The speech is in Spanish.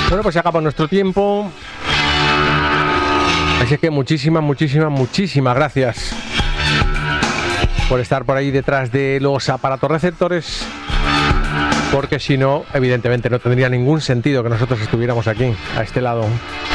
Bueno, pues se acaba nuestro tiempo. Así que muchísimas gracias por estar por ahí detrás de los aparatos receptores, porque si no, evidentemente no tendría ningún sentido que nosotros estuviéramos aquí, a este lado.